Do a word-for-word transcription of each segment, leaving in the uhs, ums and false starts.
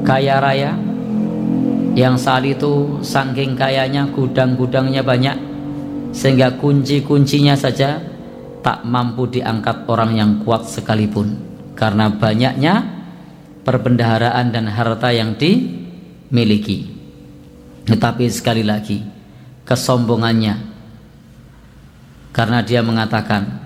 kaya raya, yang saat itu saking kayanya gudang-gudangnya banyak sehingga kunci-kuncinya saja tak mampu diangkat orang yang kuat sekalipun karena banyaknya perbendaharaan dan harta yang dimiliki. Tetapi sekali lagi kesombongannya, karena dia mengatakan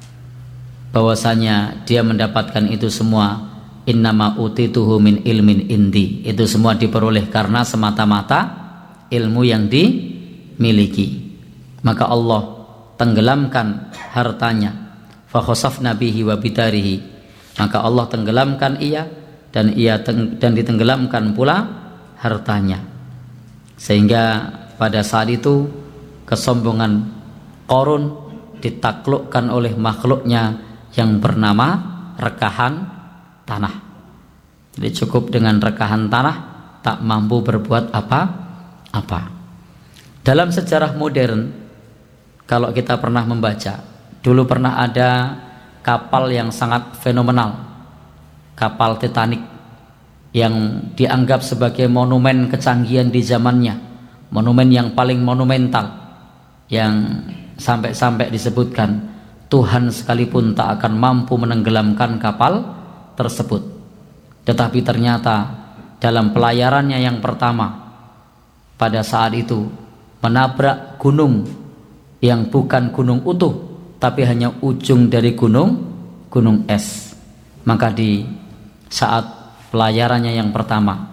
bahwasanya dia mendapatkan itu semua innama utituhu min ilmin indi, itu semua diperoleh karena semata-mata ilmu yang dimiliki. Maka Allah tenggelamkan hartanya, fa khasafna bihi wa bidarihi, maka Allah tenggelamkan ia dan ia teng dan ditenggelamkan pula hartanya, sehingga pada saat itu kesombongan Qarun ditaklukkan oleh makhluknya yang bernama rekahan tanah. Jadi cukup dengan rekahan tanah, tak mampu berbuat apa-apa. Dalam sejarah modern, kalau kita pernah membaca, dulu pernah ada kapal yang sangat fenomenal, kapal Titanic, yang dianggap sebagai monumen kecanggihan di zamannya, monumen yang paling monumental, yang sampai-sampai disebutkan Tuhan sekalipun tak akan mampu menenggelamkan kapal tersebut. Tetapi ternyata dalam pelayarannya yang pertama, pada saat itu menabrak gunung yang bukan gunung utuh, tapi hanya ujung dari gunung gunung es. Maka di saat pelayarannya yang pertama,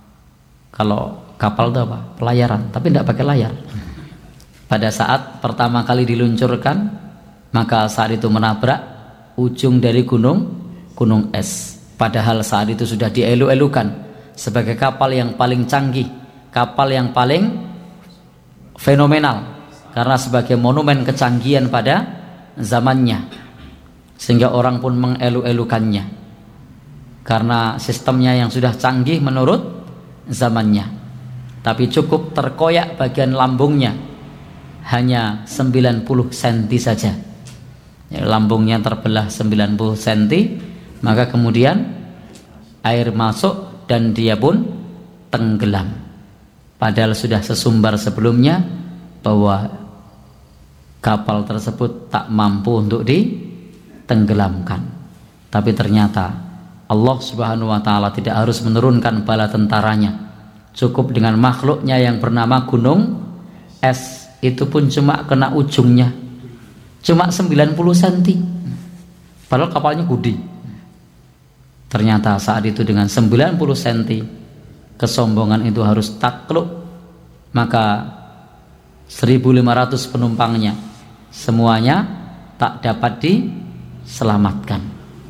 kalau kapal itu apa? Pelayaran, tapi tidak pakai layar. Pada saat pertama kali diluncurkan, maka saat itu menabrak ujung dari gunung gunung es. Padahal saat itu sudah dielu-elukan sebagai kapal yang paling canggih, kapal yang paling fenomenal, karena sebagai monumen kecanggihan pada zamannya, sehingga orang pun mengelu-elukannya karena sistemnya yang sudah canggih menurut zamannya. Tapi cukup terkoyak bagian lambungnya, hanya sembilan puluh sentimeter saja, ya, lambungnya terbelah sembilan puluh sentimeter, maka kemudian air masuk dan dia pun tenggelam. Padahal sudah sesumbar sebelumnya bahwa kapal tersebut tak mampu untuk ditenggelamkan. Tapi ternyata Allah Subhanahu wa taala tidak harus menurunkan bala tentaranya, cukup dengan makhluknya yang bernama gunung es, itu pun cuma kena ujungnya, cuma sembilan puluh sentimeter, padahal kapalnya gede. Ternyata saat itu dengan sembilan puluh sentimeter kesombongan itu harus takluk, maka seribu lima ratus penumpangnya semuanya tak dapat diselamatkan.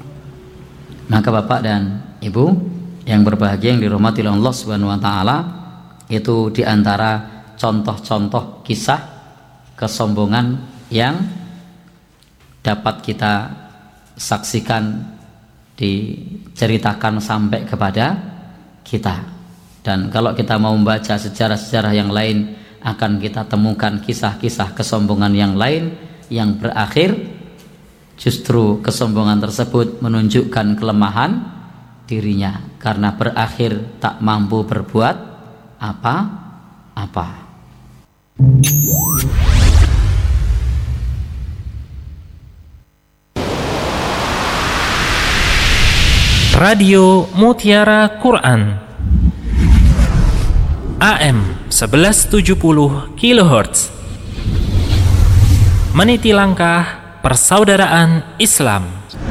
Maka Bapak dan Ibu yang berbahagia, yang dirahmati oleh Allah Subhanahu wa taala, itu diantara contoh-contoh kisah kesombongan yang dapat kita saksikan, diceritakan sampai kepada kita. Dan kalau kita mau membaca sejarah-sejarah yang lain, akan kita temukan kisah-kisah kesombongan yang lain yang berakhir justru kesombongan tersebut menunjukkan kelemahan dirinya, karena berakhir tak mampu berbuat apa-apa. Radio Mutiara Quran A M sebelas tujuh puluh kilohertz, meniti langkah persaudaraan Islam.